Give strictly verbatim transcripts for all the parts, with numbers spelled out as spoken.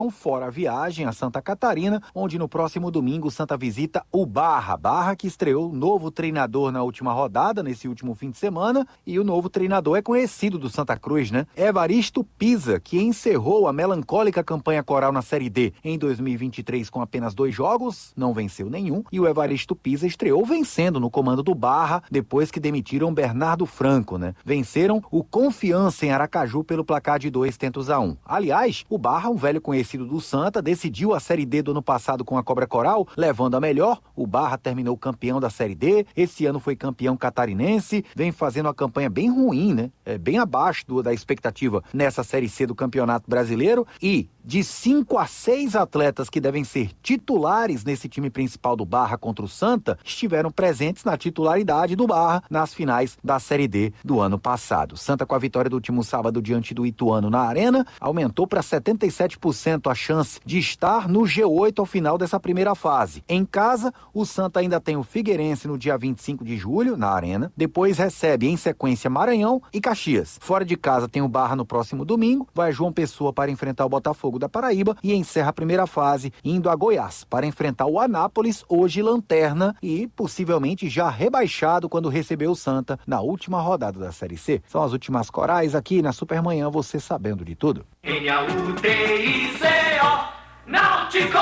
Fora a viagem a Santa Catarina, onde no próximo domingo o Santa visita o Barra. Barra que estreou novo treinador na última rodada, nesse último fim de semana, e o novo treinador é conhecido do Santa Cruz, né? Evaristo Pisa, que encerrou a melancólica campanha coral na Série D em dois mil e vinte e três com apenas dois jogos, não venceu nenhum, e o Evaristo Pisa estreou vencendo no comando do Barra, depois que demitiram Bernardo Franco, né? Venceram o Confiança em Aracaju pelo placar de dois tentos a um. Aliás, o Barra, um velho conhecido do Santa, decidiu a Série D do ano passado com a Cobra Coral, levando a melhor. O Barra terminou campeão da Série D, esse ano foi campeão catarinense, vem fazendo uma campanha bem ruim, né? É bem abaixo do, da expectativa nessa Série C do Campeonato Brasileiro, e de cinco a seis atletas que devem ser titulares nesse time principal do Barra contra o Santa, estiveram presentes na titularidade do Barra nas finais da Série D do ano passado. Santa, com a vitória do último sábado diante do Ituano na Arena, aumentou para setenta e sete por cento a chance de estar no G oito ao final dessa primeira fase. Em casa, o Santa ainda tem o Figueirense no dia vinte e cinco de julho, na Arena, depois recebe em sequência Maranhão e Caxias. Fora de casa tem o Barra no próximo domingo, vai João Pessoa para enfrentar o Botafogo da Paraíba e encerra a primeira fase indo a Goiás para enfrentar o Anápolis, hoje lanterna e possivelmente já rebaixado quando recebeu o Santa na última rodada da Série C. São as últimas corais aqui na Supermanhã, você sabendo de tudo. N A U T I C O Náutico!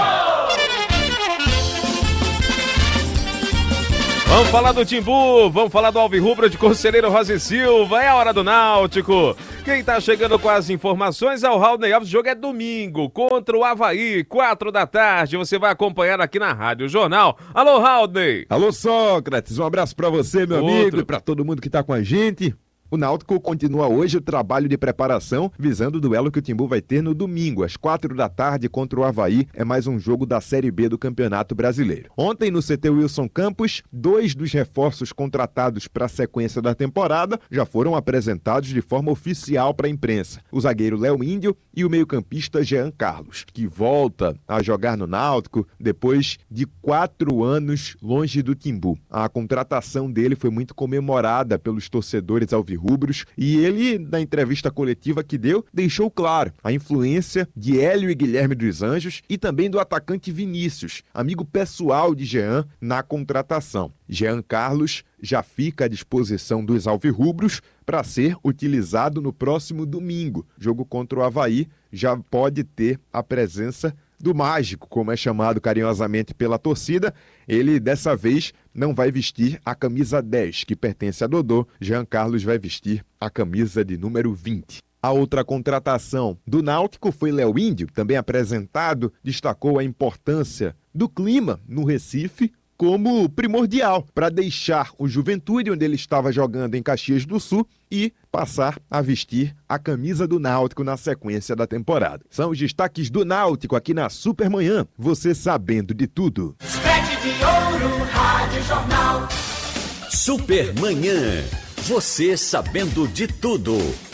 Vamos falar do Timbu, vamos falar do Alvirrubro de Conselheiro Rosa e Silva, é a hora do Náutico. Quem tá chegando com as informações é o Haldney Alves. O jogo é domingo, contra o Avaí, quatro da tarde. Você vai acompanhar aqui na Rádio Jornal. Alô, Haldney! Alô, Sócrates, um abraço pra você, meu Outro. amigo, e pra todo mundo que tá com a gente. O Náutico continua hoje o trabalho de preparação, visando o duelo que o Timbu vai ter no domingo, às quatro da tarde, contra o Avaí. É mais um jogo da Série B do Campeonato Brasileiro. Ontem, no C T Wilson Campos, dois dos reforços contratados para a sequência da temporada já foram apresentados de forma oficial para a imprensa. O zagueiro Léo Índio e o meio-campista Jean Carlos, que volta a jogar no Náutico depois de quatro anos longe do Timbu. A contratação dele foi muito comemorada pelos torcedores alvirrubros. Rubros, e ele, na entrevista coletiva que deu, deixou claro a influência de Hélio e Guilherme dos Anjos e também do atacante Vinícius, amigo pessoal de Jean, na contratação. Jean Carlos já fica à disposição dos alvirrubros para ser utilizado no próximo domingo. Jogo contra o Avaí já pode ter a presença do Mágico, como é chamado carinhosamente pela torcida. Ele, dessa vez, não vai vestir a camisa dez, que pertence a Dodô. Jean Carlos vai vestir a camisa de número vinte. A outra contratação do Náutico foi Léo Índio, também apresentado, destacou a importância do clima no Recife como primordial para deixar o Juventude, onde ele estava jogando em Caxias do Sul, e passar a vestir a camisa do Náutico na sequência da temporada. São os destaques do Náutico aqui na Supermanhã, você sabendo de tudo. Sete de ouro, Rádio Jornal. Supermanhã, você sabendo de tudo.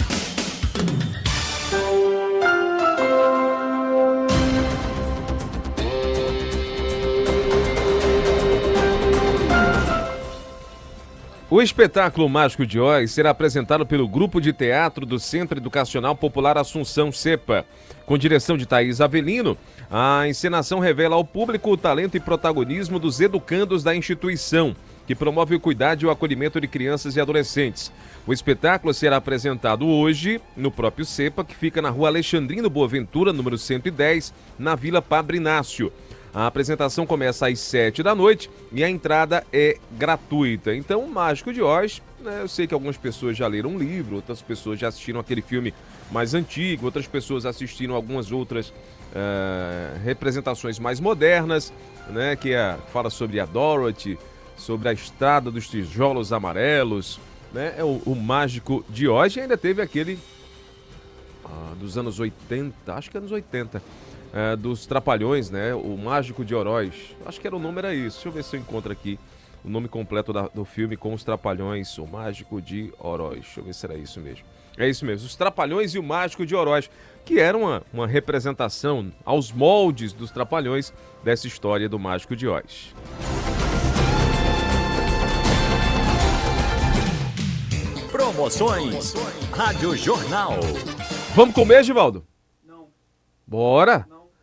O espetáculo Mágico de Oz será apresentado pelo Grupo de Teatro do Centro Educacional Popular Assunção Cepa. Com direção de Thaís Avelino, a encenação revela ao público o talento e protagonismo dos educandos da instituição, que promove o cuidado e o acolhimento de crianças e adolescentes. O espetáculo será apresentado hoje no próprio Cepa, que fica na rua Alexandrino Boaventura, número cento e dez, na Vila Padre Inácio. A apresentação começa às sete da noite e a entrada é gratuita. Então, o Mágico de Oz, né, eu sei que algumas pessoas já leram um livro, outras pessoas já assistiram aquele filme mais antigo, outras pessoas assistiram algumas outras uh, representações mais modernas, né, que é, fala sobre a Dorothy, sobre a Estrada dos Tijolos Amarelos, né, é o, o Mágico de Oz. E ainda teve aquele uh, dos anos oitenta, acho que anos oitenta, É, dos Trapalhões, né? O Mágico de Oroz. Acho que era o nome, era isso. Deixa eu ver se eu encontro aqui o nome completo da, do filme com os Trapalhões. O Mágico de Oroz. Deixa eu ver se era isso mesmo. É isso mesmo. Os Trapalhões e o Mágico de Oroz, que era uma, uma representação aos moldes dos Trapalhões dessa história do Mágico de Oz. Promoções Rádio Jornal. Vamos comer, Givaldo? Não. Bora? Não.